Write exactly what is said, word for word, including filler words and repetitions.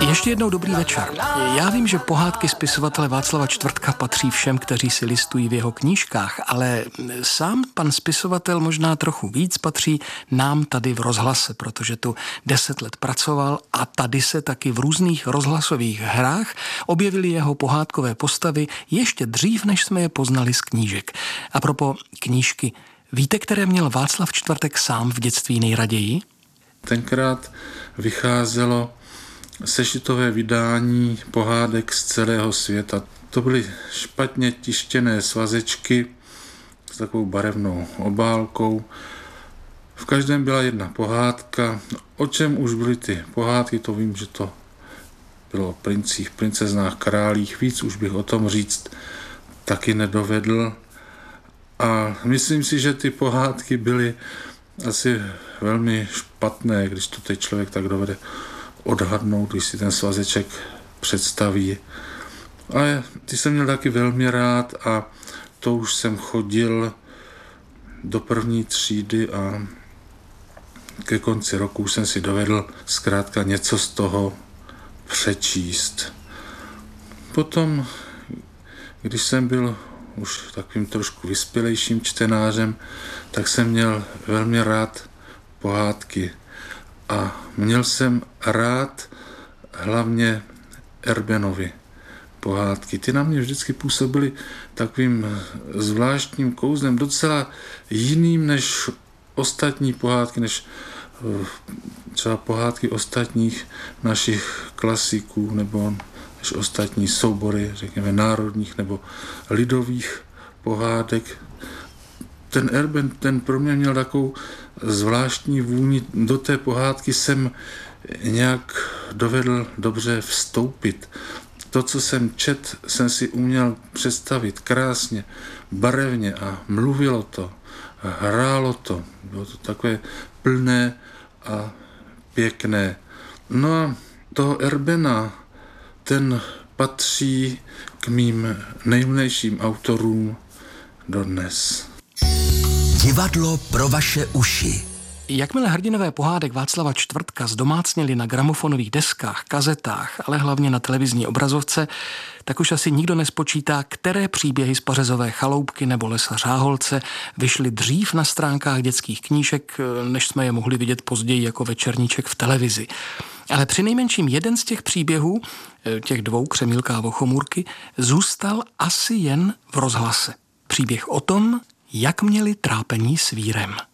Ještě jednou dobrý večer. Já vím, že pohádky spisovatele Václava Čtvrtka patří všem, kteří si listují v jeho knížkách, ale sám pan spisovatel možná trochu víc patří nám tady v rozhlase, protože tu deset let pracoval a tady se taky v různých rozhlasových hrách objevily jeho pohádkové postavy ještě dřív, než jsme je poznali z knížek. A propos knížky, víte, které měl Václav Čtvrtek sám v dětství nejraději? Tenkrát vycházelo sešitové vydání pohádek z celého světa. To byly špatně tištěné svazečky s takovou barevnou obálkou. V každém byla jedna pohádka. O čem už byly ty pohádky, to vím, že to bylo o princích, princeznách, králích. Víc už bych o tom říct taky nedovedl. A myslím si, že ty pohádky byly asi velmi špatné, když to teď člověk tak dovede odhadnout, když si ten svazeček představí. Ale ty jsem měl taky velmi rád a to už jsem chodil do první třídy a ke konci roku jsem si dovedl zkrátka něco z toho přečíst. Potom, když jsem byl už takovým trošku vyspělejším čtenářem, tak jsem měl velmi rád pohádky. A měl jsem rád hlavně Erbenovy pohádky. Ty na mě vždycky působily takovým zvláštním kouzlem, docela jiným než ostatní pohádky, než třeba pohádky ostatních našich klasiků, nebo než ostatní soubory, řekněme, národních nebo lidových pohádek. Ten Erben, ten pro mě měl takovou zvláštní vůni. Do té pohádky jsem nějak dovedl dobře vstoupit. To, co jsem čet, jsem si uměl představit krásně, barevně a mluvilo to, hrálo to. Bylo to takové plné a pěkné. No a toho Erbena, ten patří k mým nejmilejším autorům dodnes. Divadlo pro vaše uši. Jakmile hrdinové pohádek Václava Čtvrtka zdomácněli na gramofonových deskách, kazetách, ale hlavně na televizní obrazovce, tak už asi nikdo nespočítá, které příběhy z Pařezové chaloupky nebo Lesa Řáholce vyšly dřív na stránkách dětských knížek, než jsme je mohli vidět později jako večerníček v televizi. Ale přinejmenším jeden z těch příběhů, těch dvou, Křemílka a Vochomůrky, zůstal asi jen v rozhlase. Příběh o tom, jak měli trápení s vírem.